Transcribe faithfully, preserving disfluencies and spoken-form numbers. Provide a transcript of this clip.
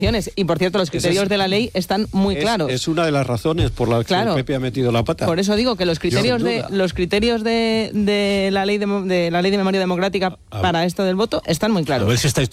Y por cierto, los criterios es, de la ley están muy es, claros. Es una de las razones por las claro. que el P P ha metido la pata. Por eso digo que los criterios de los criterios de, de la ley de, de la ley de memoria democrática a para ver. esto del voto están muy claros. A ver si estáis